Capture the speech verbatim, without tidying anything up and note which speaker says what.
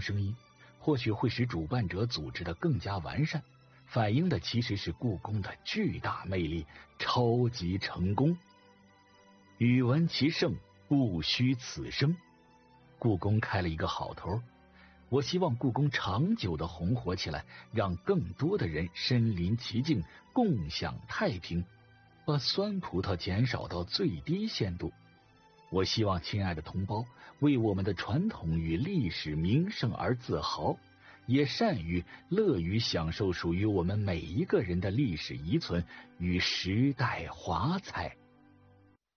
Speaker 1: 声音，或许会使主办者组织的更加完善，反映的其实是故宫的巨大魅力，超级成功。语闻其盛，不虚此声。故宫开了一个好头，我希望故宫长久的红火起来，让更多的人身临其境，共享太平，把酸葡萄减少到最低限度。我希望亲爱的同胞为我们的传统与历史名胜而自豪，也善于乐于享受属于我们每一个人的历史遗存与时代华彩。